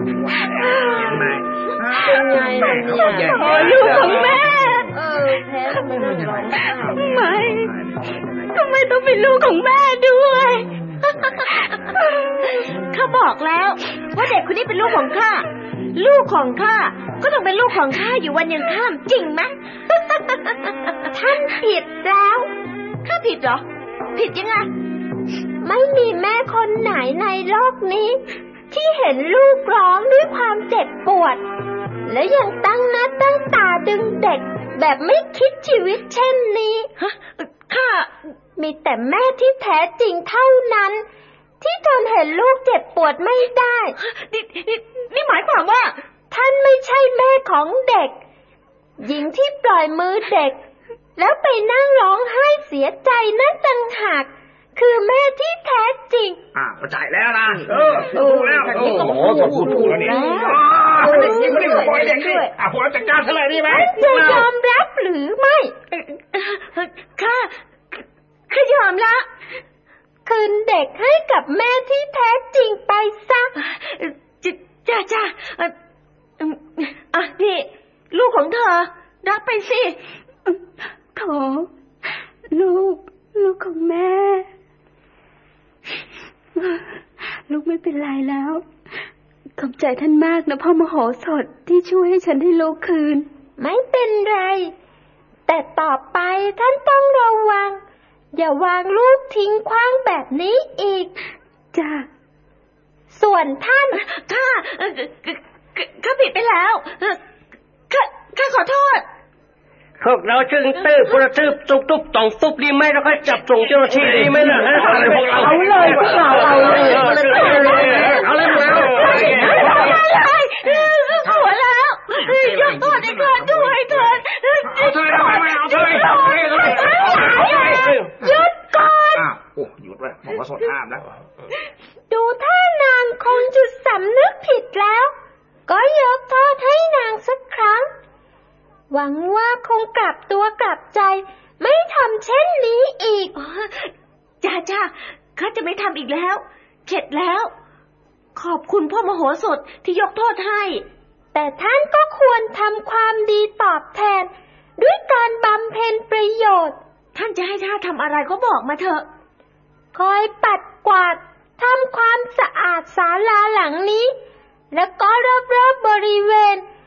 ยังไงเนี่ยลูกของแม่แพ้ไม่ร้องทำไมต้องเป็นลูกของแม่ด้วยข้าบอกแล้วว่าเด็กคนนี้เป็นลูกของข้าลูกของข้าก็ต้องเป็นลูกของข้าอยู่วันยังค่ำจริงไหมท่านผิดแล้วข้าผิดเหรอผิดยังไงไม่มีแม่คนไหนในโลกนี้ที่เห็นลูกร้องด้วยความเจ็บปวดและยังตั้งหน้าตั้งตาดึงเด็กแบบไม่คิดชีวิตเช่นนี้ข้ามีแต่แม่ที่แท้จริงเท่านั้นที่ทนเห็นลูกเจ็บปวดไม่ได้นี่หมายความว่าท่านไม่ใช่แม่ของเด็กหญิงที่ปล่อยมือเด็กแล้วไปนั่งร้องไห้เสียใจนั่นต่างหากคือแม่ที่แท้จริงเข้าใจแล้วนะถูกแล้วโอ้โหถูกแล้วนี่ไม่ได้ปล่อยเด็กนี่พวกเราจัดการเท่าไหร่ดีไหมจะยอมรับหรือไม่ข้ายอมละคืนเด็กให้กับแม่ที่แท้จริงไปซะจ้านี่ลูกของเธอรับไปสิโถลูกของแม่ลูกไม่เป็นไรแล้วขอบใจท่านมากนะพ่อมโหสถที่ช่วยให้ฉันได้ลูกคืนไม่เป็นไรแต่ต่อไปท่านต้องระวังอย่าวางลูกทิ้งขว้างแบบนี้อีกจ้ะส่วนท่านข้าผิดไปแล้วข้าขอโทษพวกเราจึงตื้อพวกเราตื้อตุ๊บต่องตุ๊บดีไหมเราก็จับส่งเจ้าหน้าที่ดีไหมล่ะเอาเลยพวกเราเอาเลยขอแล้วยกโทษให้เธอด้วยเถิดเอาเธอทำไมไม่เอาเธอหยุดก่อนหยุดไว้บอกว่าสดห้ามแล้วดูท่านางคงจะสำนึกผิดแล้วก็ยกโทษให้นางสักครั้งหวังว่าคงกลับตัวกลับใจไม่ทำเช่นนี้อีกจ้าข้าจะไม่ทำอีกแล้วเข็ดแล้วขอบคุณพ่อมโหสถที่ยกโทษให้แต่ท่านก็ควรทำความดีตอบแทนด้วยการบำเพ็ญประโยชน์ท่านจะให้ข้าทำอะไรก็บอกมาเถอะคอยปัดกวาดทำความสะอาดศาลาหลังนี้แล้วก็รอบๆบริเวณ